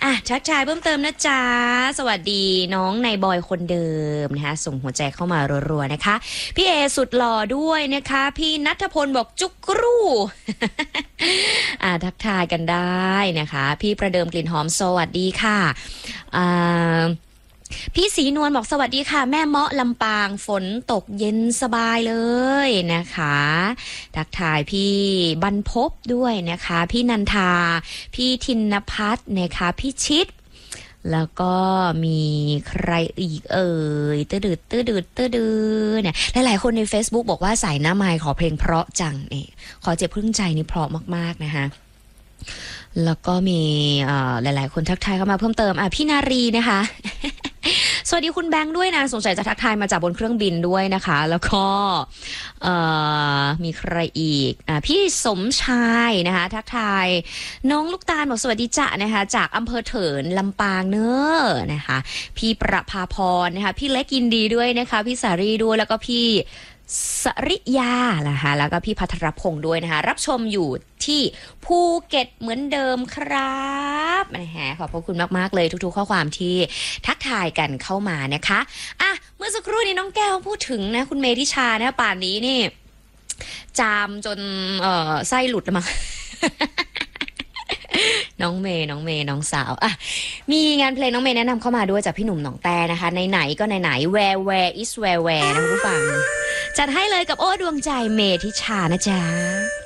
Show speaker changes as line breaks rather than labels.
ทักทายเพิ่มเติมนะจ๊ะสวัสดีน้องนายบอยคนเดิมนะคะส่งหัวใจเข้ามารัวๆนะคะพี่เอสุดหล่อด้วยนะคะพี่ณัฐพลบอกจุกรูทักทายกันได้นะคะพี่ประเดิมกลิ่นหอมสวัสดีค่ะพี่ศรีนวลบอกสวัสดีค่ะแม่เมาะลำปางฝนตกเย็นสบายเลยนะคะทักทายพี่บรรพบด้วยนะคะพี่นันทาพี่ธินพัฒน์นะคะพี่ชิดแล้วก็มีใครอีกตื้อดืดเนี่ยหลายๆคนใน Facebook บอกว่าใส่หน้าไมค์ขอเพลงเพราะจังนี่ขอเจ็บพึ่งใจนี่เพราะมากๆนะคะแล้วก็มีหลายๆคนทักทายเข้ามาเพิ่มเติมพี่นารีนะคะสวัสดีคุณแบงค์ด้วยนะสงสัยจะทักทายมาจากบนเครื่องบินด้วยนะคะแล้วก็มีใครอีกพี่สมชายนะคะทักทายน้องลูกตาลบอกสวัสดีจ้ะนะคะจากอำเภอเถินลำปางเนอะนะคะพี่ประภาพรนะคะพี่เล็กยินดีด้วยนะคะพี่สารีด้วยแล้วก็พี่สริยานะคะแล้วก็พี่ภัทรพงศ์ด้วยนะคะรับชมอยู่ที่ภูเก็ตเหมือนเดิมครับขอบพระคุณมากๆเลยทุกๆข้อความที่ทักทายกันเข้ามานะคะเมื่อสักครู่นี้น้องแก้วพูดถึงนะคุณเมธิชานะป่านนี้นี่จามจนไส้หลุดแล้วมั้ง น้องเมย์น้องสาวมีงานเพลงน้องเมย์แนะนำเข้ามาด้วยจากพี่หนุ่มหนองแต่นะคะไหนๆก็ไหนๆ where is where นะคุณผู้ฟังจัดให้เลยกับโอ้ดวงใจเมธิชานะจ๊ะ